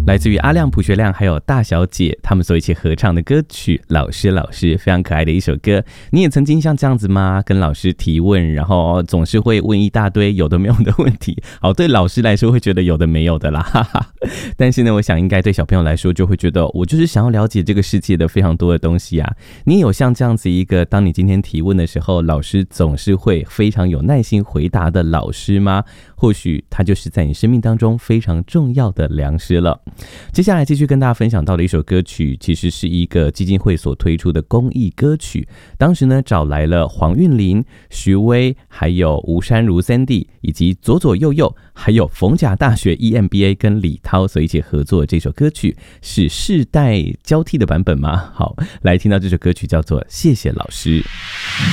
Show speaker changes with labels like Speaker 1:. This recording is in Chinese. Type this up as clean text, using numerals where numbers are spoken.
Speaker 1: 来自于阿亮、朴学亮还有大小姐他们所一起合唱的歌曲《老师老师》，非常可爱的一首歌。你也曾经像这样子吗？跟老师提问，然后总是会问一大堆有的没有的问题。好，对老师来说会觉得有的没有的啦，哈哈。但是呢，我想应该对小朋友来说就会觉得，我就是想要了解这个世界的非常多的东西啊。你有像这样子一个，当你今天提问的时候，老师总是会非常有耐心回答的老师吗？或许他就是在你生命当中非常重要的良师了。接下来继续跟大家分享到的一首歌曲，其实是一个基金会所推出的公益歌曲。当时呢，找来了黄韵玲、徐薇，还有吴珊如三弟，以及左左右右，还有逢甲大学 EMBA 跟李涛所一起合作的这首歌曲，是世代交替的版本吗？好，来听到这首歌曲叫做《谢谢老师》。